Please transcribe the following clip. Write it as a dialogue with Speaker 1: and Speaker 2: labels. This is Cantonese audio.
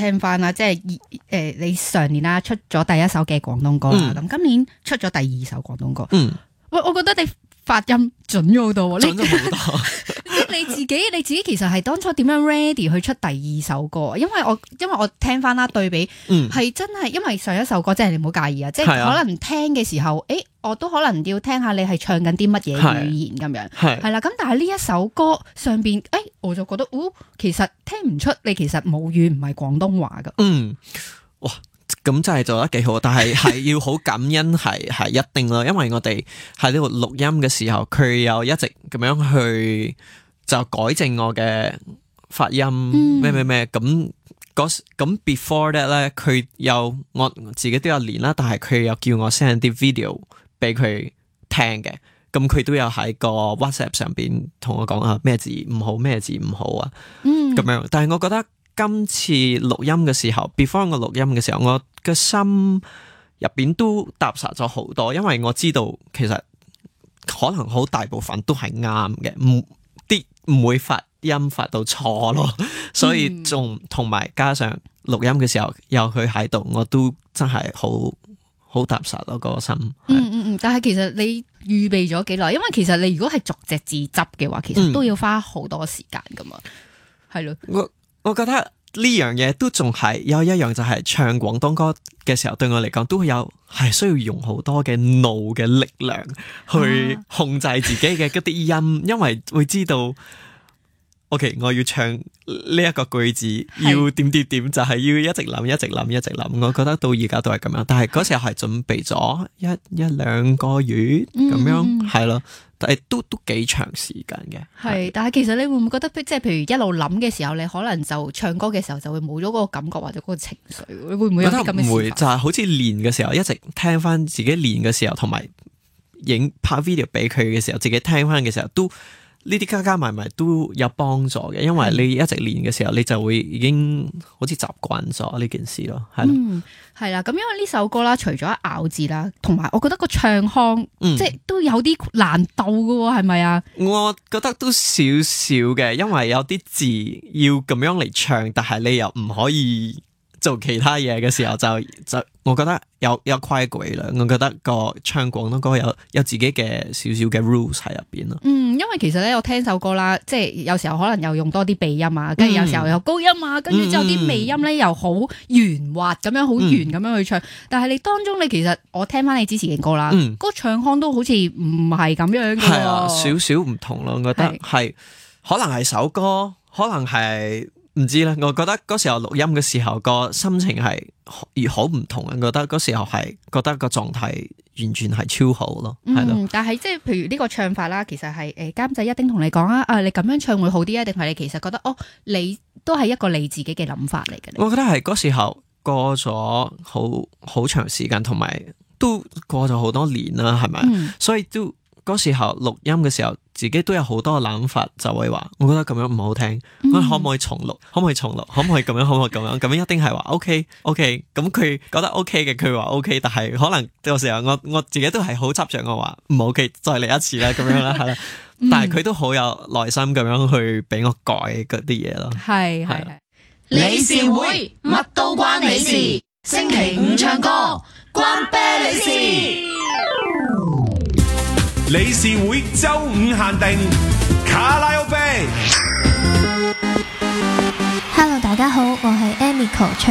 Speaker 1: 聽翻啦，即係你上年啦出咗第一首嘅廣東歌啦，咁今年出咗第二首廣東歌。喂，我覺得你發音準咗好多，
Speaker 2: 準咗好多。
Speaker 1: 你自己其實係當初點樣 ready 去出第二首歌？因為我聽翻啦對比，係真係因為上一首歌即係你唔好介意啊，即係可能聽嘅時候，我都可能要聽下你係唱緊啲乜嘢語言咁樣，係啦。咁但係呢一首歌上邊，我就覺得，其實聽唔出你其實母語唔係廣東話噶。
Speaker 2: 哇！咁真係做得幾好，但係要好感恩係一定咯，因為我哋喺呢度錄音嘅時候，佢又一直咁樣去就改正我嘅發音咩咁 before that 咧，佢有我自己都有練啦，但係佢又叫我 send 啲 video 俾佢聽嘅，咁佢都有喺個 WhatsApp 上邊同我講咩字唔好咩字唔好啊，咁樣，但係我覺得。今次錄音嘅時候 before 我錄音嘅時候，我嘅心入邊都踏實咗好多，因為我知道其實可能好大部分都係啱嘅，唔會發音發到錯咯，所以仲同埋加上錄音嘅時候有佢喺度，我都真係好踏實咯個心。
Speaker 1: 但係其實你預備咗幾耐？因為其實你如果係逐隻字執嘅話，其實都要花好多時間噶嘛，係咯。
Speaker 2: 我覺得呢樣嘢都仲係有一樣，就係唱廣東歌嘅時候，對我嚟講都係需要用好多嘅腦嘅力量去控制自己嘅嗰啲音，因為會知道 OK 我要唱呢一個句子要點，就係要一直諗。我覺得到而家都係咁樣，但係嗰時候係準備咗一兩個月咁樣，係咯。但係都幾長時間嘅，
Speaker 1: 係。但係其實你會唔會覺得，即係譬如一路諗嘅時候，你可能就唱歌嘅時候就會冇咗嗰個感覺或者嗰個情緒，你會唔會有啲咁嘅？唔會，
Speaker 2: 就係好似練嘅時候，一直聽翻自己練嘅時候，同埋拍 video 俾佢嘅時候，自己聽翻嘅時候都。呢啲加埋都有幫助嘅，因為你一直練嘅時候，你就會已經好似習慣咗呢件事咯，係咯。
Speaker 1: 係啦，咁因為呢首歌啦，除咗咬字啦，同埋我覺得個唱腔，即係都有啲難度㗎喎，係咪啊？
Speaker 2: 我覺得都少少嘅，因為有啲字要咁樣嚟唱，但係你又唔可以做其他嘢嘅時候，就我覺得有規矩啦。我覺得個唱廣東歌有自己嘅少少嘅 rules 喺入邊咯。
Speaker 1: 因為其實咧，我聽首歌啦，即係有時候可能又用多啲鼻音啊，跟住有時候又高音啊，跟住之後啲尾音咧又好圓滑咁樣，好圓咁樣去唱。但係你當中你其實我聽翻你之前嘅歌啦，嗰個唱腔都好似唔係咁樣嘅。係啊，
Speaker 2: 少少唔同咯。我覺得係可能係首歌，可能係。唔知咧，我覺得嗰時候錄音嘅時候個心情係好唔同啊！覺得嗰時候係覺得個狀態完全係超好咯，係咯。
Speaker 1: 但係即係譬如呢個唱法啦，其實係監製一定同你講啊，你咁樣唱會好啲啊，定係你其實覺得你都係一個你自己嘅諗法嚟嘅？
Speaker 2: 我覺得係嗰時候過咗好長時間，同埋都過咗好多年啦，係咪？所以都嗰時候錄音嘅時候，自己都有好多諗法，就會話我覺得咁樣唔好聽，可唔可以重錄？可唔可以重錄？可唔可以咁樣？可唔可以咁樣？咁樣一定係話 OK，咁佢覺得 OK 嘅，佢話 OK， 但係可能有時候我自己都係好執着，我話唔 OK，再嚟一次啦，咁樣啦，係啦。但係佢都好有耐心咁樣去俾我改嗰啲嘢咯。
Speaker 1: 係。
Speaker 3: 理事會乜都關你事，星期五唱歌關啤你事。
Speaker 4: 理事會周五限定卡拉 OK。
Speaker 5: Hello， 大家好，我係 Amico